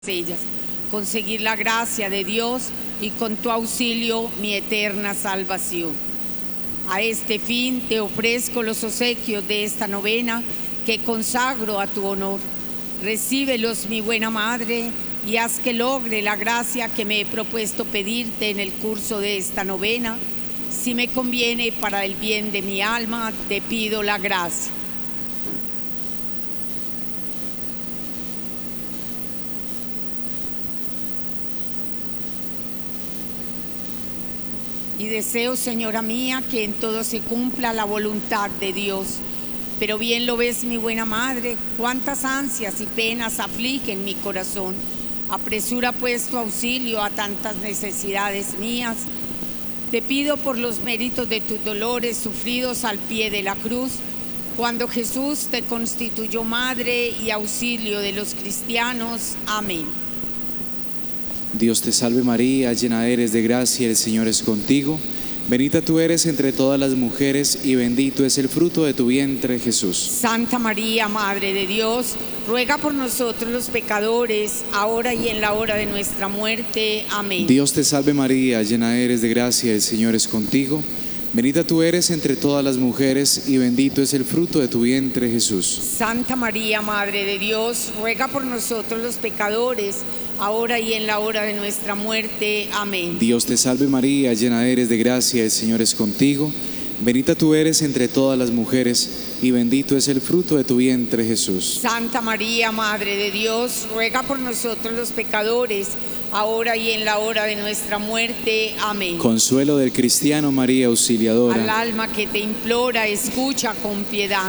ellas, conseguir la gracia de Dios y con tu auxilio mi eterna salvación. A este fin te ofrezco los obsequios de esta novena que consagro a tu honor. Recíbelos, mi buena Madre, y haz que logre la gracia que me he propuesto pedirte en el curso de esta novena. Si me conviene para el bien de mi alma, te pido la gracia. Y deseo, Señora mía, que en todo se cumpla la voluntad de Dios. Pero bien lo ves, mi buena Madre, cuántas ansias y penas afligen mi corazón. Apresura pues tu auxilio a tantas necesidades mías. Te pido por los méritos de tus dolores sufridos al pie de la cruz, cuando Jesús te constituyó Madre y auxilio de los cristianos. Amén. Dios te salve María, llena eres de gracia, el Señor es contigo. Bendita tú eres entre todas las mujeres y bendito es el fruto de tu vientre, Jesús. Santa María, Madre de Dios, ruega por nosotros los pecadores, ahora y en la hora de nuestra muerte. Amén. Dios te salve María, llena eres de gracia, el Señor es contigo. Bendita tú eres entre todas las mujeres y bendito es el fruto de tu vientre, Jesús. Santa María, Madre de Dios, ruega por nosotros los pecadores, ahora y en la hora de nuestra muerte. Amén. Dios te salve María, llena eres de gracia, el Señor es contigo. Bendita tú eres entre todas las mujeres y bendito es el fruto de tu vientre, Jesús. Santa María, Madre de Dios, ruega por nosotros los pecadores, ahora y en la hora de nuestra muerte. Amén. Consuelo del cristiano, María Auxiliadora. Al alma que te implora, escucha con piedad.